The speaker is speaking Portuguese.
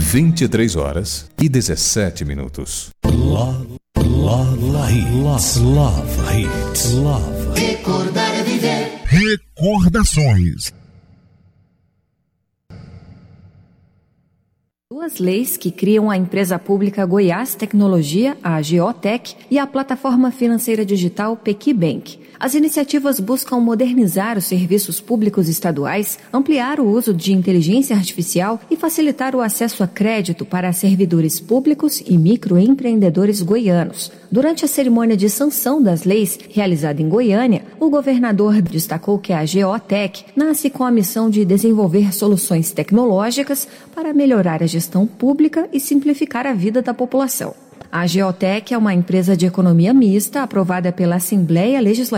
23h17. Love Hits. Recordar é viver. Recordações. Duas leis que criam a empresa pública Goiás Tecnologia, a Geotec, e a plataforma financeira digital PequiBank. As iniciativas buscam modernizar os serviços públicos estaduais, ampliar o uso de inteligência artificial e facilitar o acesso a crédito para servidores públicos e microempreendedores goianos. Durante a cerimônia de sanção das leis, realizada em Goiânia, o governador destacou que a Geotec nasce com a missão de desenvolver soluções tecnológicas para melhorar a gestão pública e simplificar a vida da população. A Geotec é uma empresa de economia mista aprovada pela Assembleia Legislativa